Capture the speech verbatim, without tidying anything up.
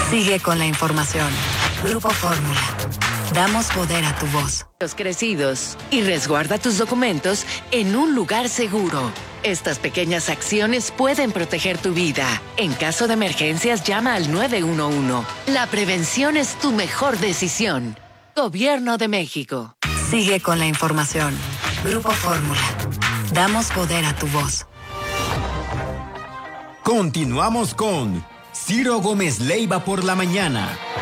Sigue con la información. Grupo Fórmula. Damos poder a tu voz. Los crecidos y resguarda tus documentos en un lugar seguro. Estas pequeñas acciones pueden proteger tu vida. En caso de emergencias, llama al nueve uno uno. La prevención es tu mejor decisión. Gobierno de México. Sigue con la información. Grupo Fórmula. Damos poder a tu voz. Continuamos con Ciro Gómez Leiva por la mañana.